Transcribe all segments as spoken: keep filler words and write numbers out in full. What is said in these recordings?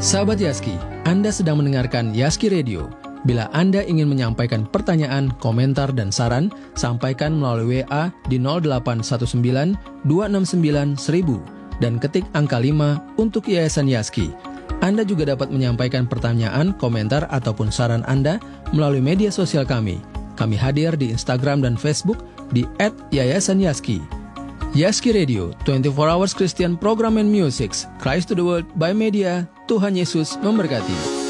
Sahabat Yaski, Anda sedang mendengarkan Yaski Radio. Bila Anda ingin menyampaikan pertanyaan, komentar, dan saran, sampaikan melalui W A di nol delapan satu sembilan dua enam sembilan seribu dan ketik angka lima untuk Yayasan Yaski. Anda juga dapat menyampaikan pertanyaan, komentar, ataupun saran Anda melalui media sosial kami. Kami hadir di Instagram dan Facebook di et yayasan yaski. Yaski Radio, dua puluh empat hours Christian Program and Music, Christ to the World by Media. Tuhan Yesus memberkati.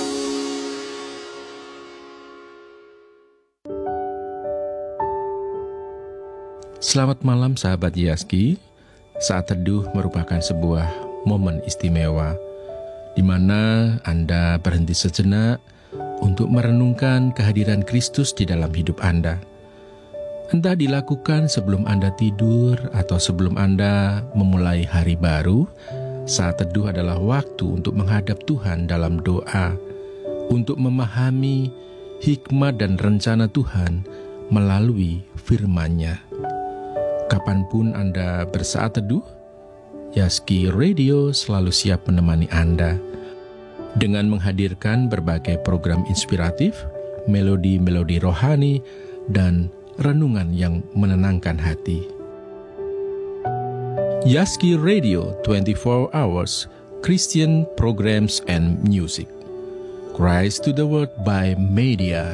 Selamat malam sahabat Yaski. Saat teduh merupakan sebuah momen istimewa di mana Anda berhenti sejenak untuk merenungkan kehadiran Kristus di dalam hidup Anda. Entah dilakukan sebelum Anda tidur atau sebelum Anda memulai hari baru, saat teduh adalah waktu untuk menghadap Tuhan dalam doa, untuk memahami hikmat dan rencana Tuhan melalui firman-Nya. Kapanpun Anda bersaat teduh, Yaski Radio selalu siap menemani Anda dengan menghadirkan berbagai program inspiratif, melodi-melodi rohani, dan renungan yang menenangkan hati. Yaski Radio, dua puluh empat hours Christian Programs and Music. Christ to the World by Media.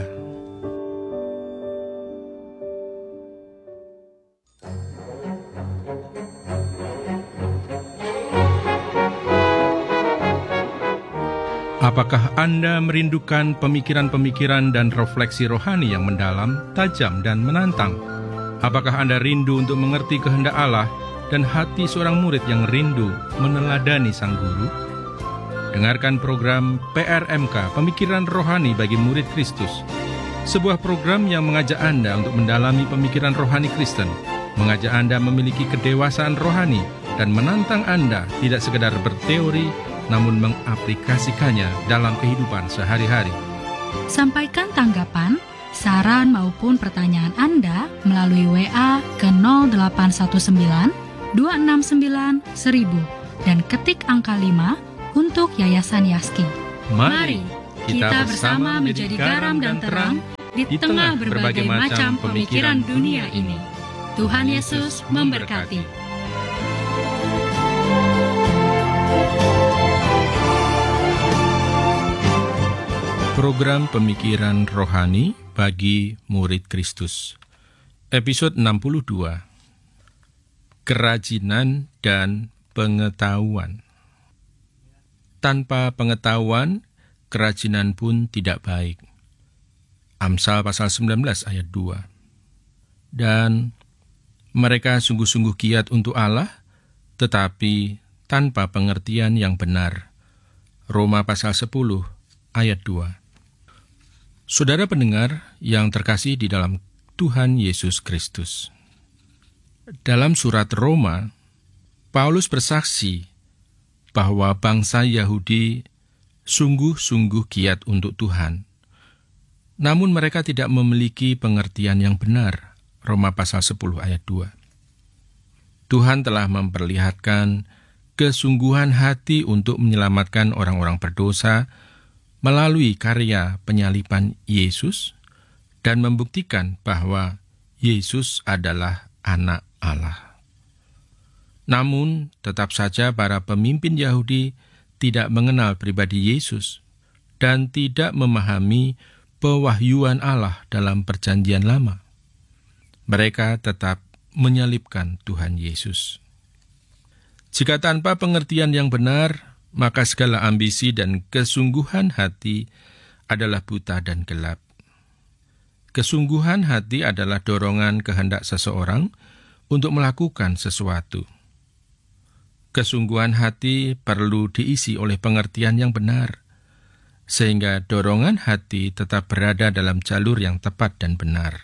Apakah Anda merindukan pemikiran-pemikiran dan refleksi rohani yang mendalam, tajam, dan menantang? Apakah Anda rindu untuk mengerti kehendak Allah dan hati seorang murid yang rindu meneladani sang guru? Dengarkan program P R M K, Pemikiran Rohani bagi Murid Kristus. Sebuah program yang mengajak Anda untuk mendalami pemikiran rohani Kristen, mengajak Anda memiliki kedewasaan rohani, dan menantang Anda tidak sekedar berteori, namun mengaplikasikannya dalam kehidupan sehari-hari. Sampaikan tanggapan, saran maupun pertanyaan Anda melalui W A ke nol delapan satu sembilan dua enam sembilan seribu dan ketik angka lima untuk Yayasan Yaski. Mari kita bersama menjadi garam dan terang di tengah berbagai macam pemikiran dunia ini. Tuhan Yesus memberkati. Program Pemikiran Rohani bagi Murid Kristus. Episode enam puluh dua. Kerajinan dan pengetahuan. Tanpa pengetahuan, kerajinan pun tidak baik. Amsal pasal sembilan belas ayat dua. Dan mereka sungguh-sungguh giat untuk Allah, tetapi tanpa pengertian yang benar. Roma pasal sepuluh ayat dua. Saudara pendengar yang terkasih di dalam Tuhan Yesus Kristus. Dalam surat Roma, Paulus bersaksi bahwa bangsa Yahudi sungguh-sungguh giat untuk Tuhan. Namun mereka tidak memiliki pengertian yang benar. Roma pasal sepuluh ayat dua. Tuhan telah memperlihatkan kesungguhan hati untuk menyelamatkan orang-orang berdosa melalui karya penyaliban Yesus dan membuktikan bahwa Yesus adalah Anak Allah. Namun, tetap saja para pemimpin Yahudi tidak mengenal pribadi Yesus dan tidak memahami pewahyuan Allah dalam Perjanjian Lama. Mereka tetap menyalibkan Tuhan Yesus. Jika tanpa pengertian yang benar, maka segala ambisi dan kesungguhan hati adalah buta dan gelap. Kesungguhan hati adalah dorongan kehendak seseorang untuk melakukan sesuatu. Kesungguhan hati perlu diisi oleh pengertian yang benar, sehingga dorongan hati tetap berada dalam jalur yang tepat dan benar.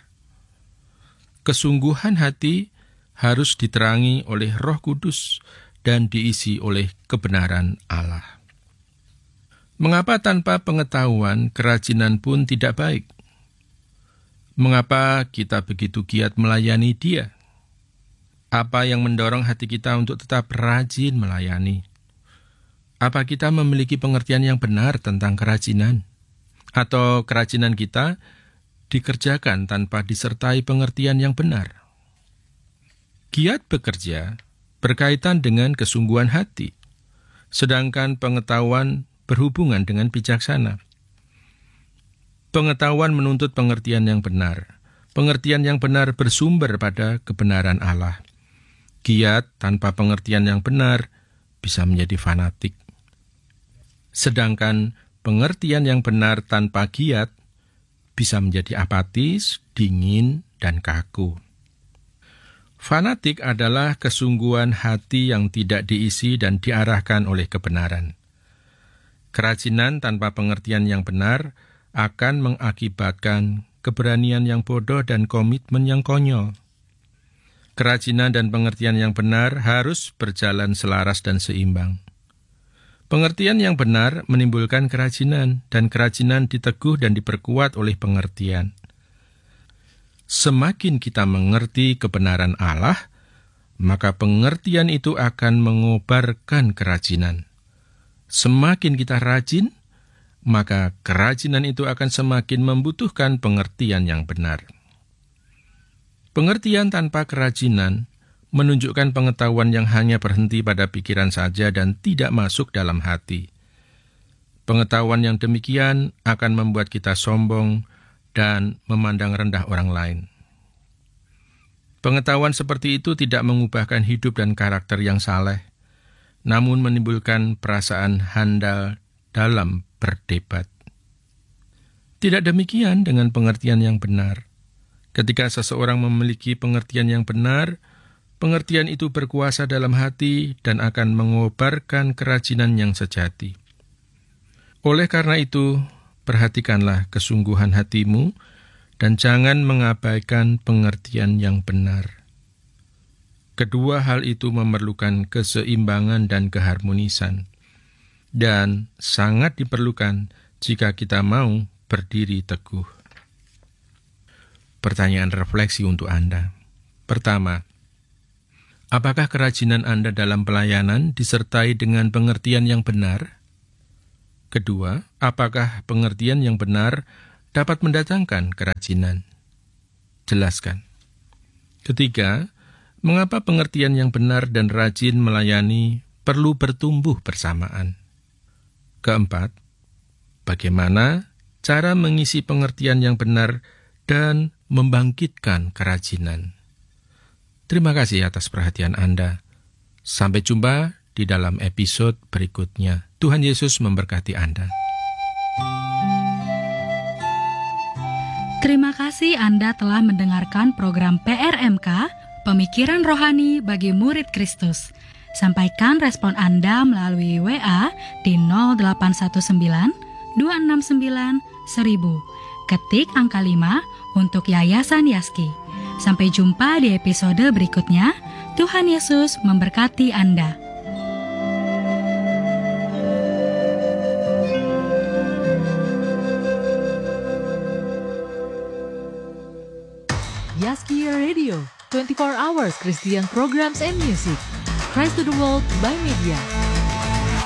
Kesungguhan hati harus diterangi oleh Roh Kudus dan diisi oleh kebenaran Allah. Mengapa tanpa pengetahuan kerajinan pun tidak baik? Mengapa kita begitu giat melayani Dia? Apa yang mendorong hati kita untuk tetap rajin melayani? Apa kita memiliki pengertian yang benar tentang kerajinan? Atau kerajinan kita dikerjakan tanpa disertai pengertian yang benar? Giat bekerja berkaitan dengan kesungguhan hati, sedangkan pengetahuan berhubungan dengan bijaksana. Pengetahuan menuntut pengertian yang benar. Pengertian yang benar bersumber pada kebenaran Allah. Giat tanpa pengertian yang benar bisa menjadi fanatik. Sedangkan pengertian yang benar tanpa giat bisa menjadi apatis, dingin, dan kaku. Fanatik adalah kesungguhan hati yang tidak diisi dan diarahkan oleh kebenaran. Kerajinan tanpa pengertian yang benar akan mengakibatkan keberanian yang bodoh dan komitmen yang konyol. Kerajinan dan pengertian yang benar harus berjalan selaras dan seimbang. Pengertian yang benar menimbulkan kerajinan, dan kerajinan diteguh dan diperkuat oleh pengertian. Semakin kita mengerti kebenaran Allah, maka pengertian itu akan mengobarkan kerajinan. Semakin kita rajin, maka kerajinan itu akan semakin membutuhkan pengertian yang benar. Pengertian tanpa kerajinan menunjukkan pengetahuan yang hanya berhenti pada pikiran saja dan tidak masuk dalam hati. Pengetahuan yang demikian akan membuat kita sombong dan memandang rendah orang lain. Pengetahuan seperti itu tidak mengubahkan hidup dan karakter yang saleh, namun menimbulkan perasaan handal dalam berdebat. Tidak demikian dengan pengertian yang benar. Ketika seseorang memiliki pengertian yang benar, pengertian itu berkuasa dalam hati dan akan mengobarkan kerajinan yang sejati. Oleh karena itu, perhatikanlah kesungguhan hatimu dan jangan mengabaikan pengertian yang benar. Kedua hal itu memerlukan keseimbangan dan keharmonisan, dan sangat diperlukan jika kita mau berdiri teguh. Pertanyaan refleksi untuk Anda. Pertama, apakah kerajinan Anda dalam pelayanan disertai dengan pengertian yang benar? Kedua, apakah pengertian yang benar dapat mendatangkan kerajinan? Jelaskan. Ketiga, mengapa pengertian yang benar dan rajin melayani perlu bertumbuh bersamaan? Keempat, bagaimana cara mengisi pengertian yang benar dan membangkitkan kerajinan? Terima kasih atas perhatian Anda. Sampai jumpa di dalam episode berikutnya. Tuhan Yesus memberkati Anda. Terima kasih Anda telah mendengarkan program P R M K, Pemikiran Rohani bagi Murid Kristus. Sampaikan respon Anda melalui W A di nol delapan satu sembilan dua enam sembilan seribu. Ketik angka lima untuk Yayasan Yaski. Sampai jumpa di episode berikutnya. Tuhan Yesus memberkati Anda. Yaski Radio, twenty-four hours Christian programs and music. Christ to the world by media.